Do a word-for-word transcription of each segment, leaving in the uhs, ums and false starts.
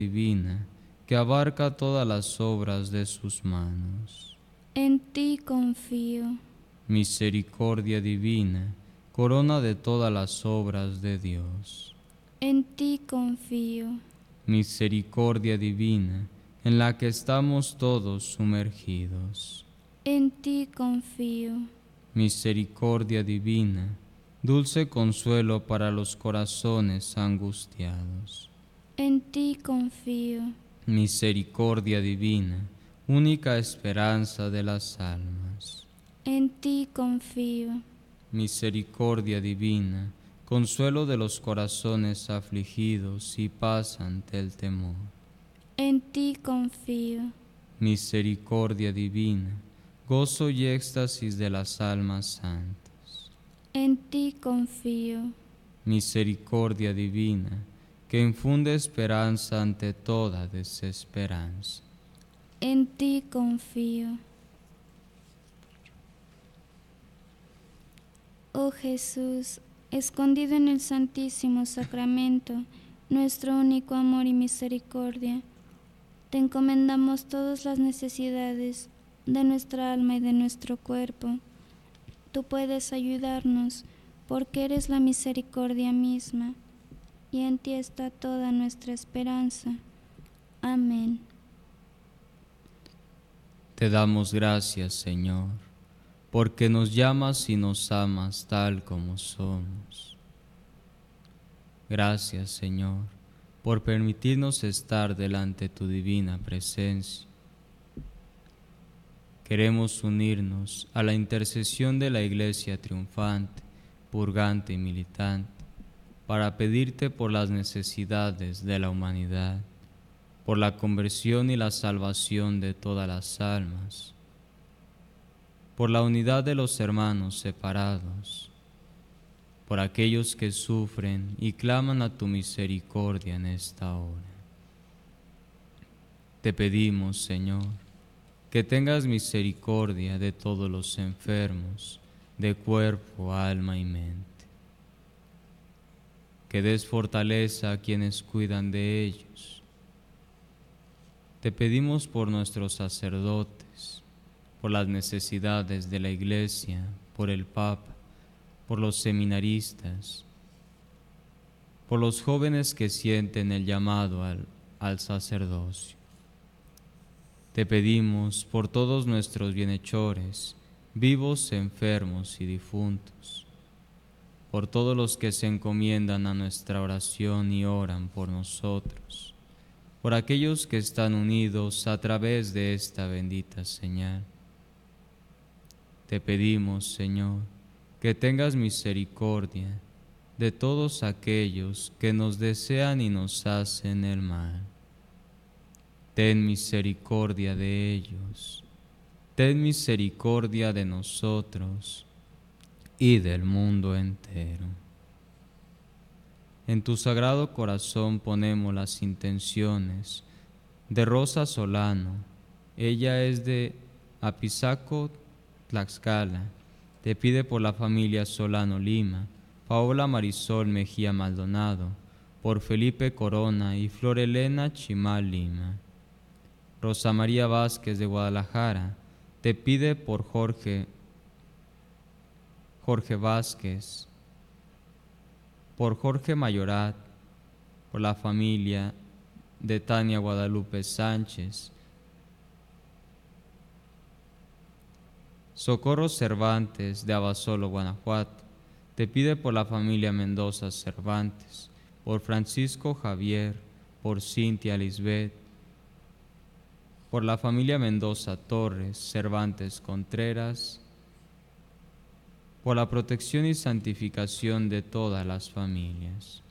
divina, que abarca todas las obras de sus manos. En ti confío. Misericordia divina, corona de todas las obras de Dios. En ti confío. Misericordia divina, en la que estamos todos sumergidos. En ti confío. Misericordia divina, dulce consuelo para los corazones angustiados. En ti confío. Misericordia divina, única esperanza de las almas. En ti confío. Misericordia divina, consuelo de los corazones afligidos y paz ante el temor. En ti confío. Misericordia divina, gozo y éxtasis de las almas santas. En ti confío. Misericordia divina, que infunde esperanza ante toda desesperanza. En ti confío. Oh Jesús, escondido en el Santísimo Sacramento, nuestro único amor y misericordia, te encomendamos todas las necesidades de nuestra alma y de nuestro cuerpo. Tú puedes ayudarnos porque eres la misericordia misma, y en ti está toda nuestra esperanza. Amén. Te damos gracias, Señor, porque nos llamas y nos amas tal como somos. Gracias, Señor, por permitirnos estar delante de tu divina presencia. Queremos unirnos a la intercesión de la Iglesia triunfante, purgante y militante, para pedirte por las necesidades de la humanidad, por la conversión y la salvación de todas las almas, por la unidad de los hermanos separados, por aquellos que sufren y claman a tu misericordia en esta hora. Te pedimos, Señor, que tengas misericordia de todos los enfermos, de cuerpo, alma y mente. Que des fortaleza a quienes cuidan de ellos. Te pedimos por nuestros sacerdotes, por las necesidades de la Iglesia, por el Papa, por los seminaristas, por los jóvenes que sienten el llamado al, al sacerdocio. Te pedimos por todos nuestros bienhechores, vivos, enfermos y difuntos, por todos los que se encomiendan a nuestra oración y oran por nosotros, por aquellos que están unidos a través de esta bendita señal. Te pedimos, Señor, que tengas misericordia de todos aquellos que nos desean y nos hacen el mal. Ten misericordia de ellos, ten misericordia de nosotros y del mundo entero. En tu sagrado corazón ponemos las intenciones de Rosa Solano. Ella es de Apizaco, Tlaxcala. Te pide por la familia Solano Lima, Paola Marisol Mejía Maldonado, por Felipe Corona y Flor Elena Chimal Lima. Rosa María Vázquez de Guadalajara te pide por Jorge, Jorge Vázquez, por Jorge Mayorat, por la familia de Tania Guadalupe Sánchez. Socorro Cervantes de Abasolo, Guanajuato, te pide por la familia Mendoza Cervantes, por Francisco Javier, por Cintia Lisbeth, por la familia Mendoza Torres, Cervantes Contreras, por la protección y santificación de todas las familias.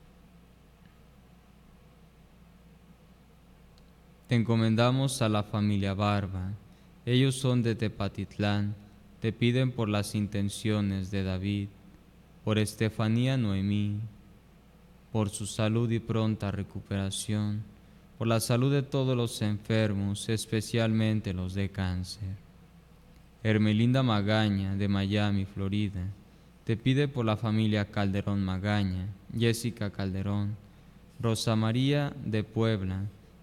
Te encomendamos a la familia Barba. Ellos son de Tepatitlán, te piden por las intenciones de David, por Estefanía Noemí, por su salud y pronta recuperación, por la salud de todos los enfermos, especialmente los de cáncer. Hermelinda Magaña, de Miami, Florida, te pide por la familia Calderón Magaña, Jessica Calderón, Rosa María de Puebla,